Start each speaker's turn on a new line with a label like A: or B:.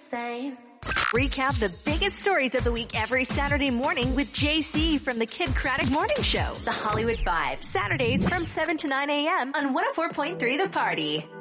A: same.
B: Recap the biggest stories of the week every Saturday morning with JC from the Kid Craddock Morning Show. The Hollywood Five, Saturdays from 7 to 9 a.m. on 104.3 The Party.